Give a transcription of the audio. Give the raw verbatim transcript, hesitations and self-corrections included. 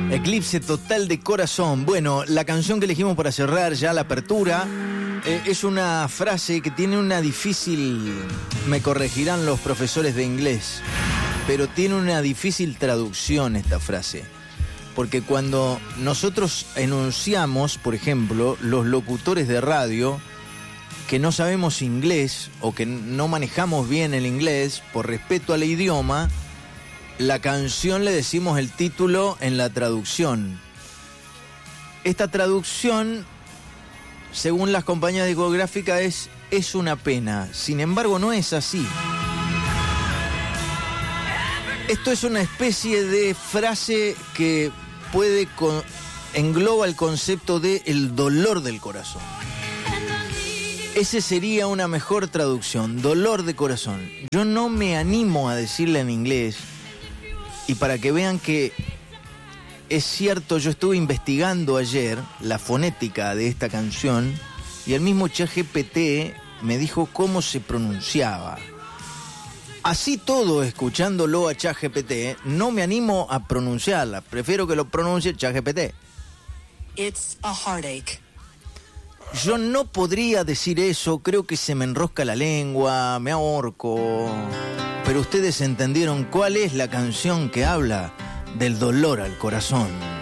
Eclipse total de corazón. Bueno, la canción que elegimos para cerrar ya la apertura eh, es una frase que tiene una difícil, me corregirán los profesores de inglés, pero tiene una difícil traducción esta frase. Porque cuando nosotros enunciamos, por ejemplo, los locutores de radio que no sabemos inglés o que no manejamos bien el inglés, por respeto al idioma, la canción le decimos el título en la traducción. Esta traducción, según las compañías discográficas, es, es una pena. Sin embargo, no es así. Esto es una especie de frase que puede con, engloba el concepto de el dolor del corazón. Ese sería una mejor traducción, dolor de corazón. Yo no me animo a decirle en inglés. Y para que vean que es cierto, yo estuve investigando ayer la fonética de esta canción y el mismo ChatGPT me dijo cómo se pronunciaba. Así todo, escuchándolo a ChatGPT, no me animo a pronunciarla. Prefiero que lo pronuncie ChatGPT. It's a heartache. Yo no podría decir eso, creo que se me enrosca la lengua, me ahorco. Pero ustedes entendieron cuál es la canción que habla del dolor al corazón.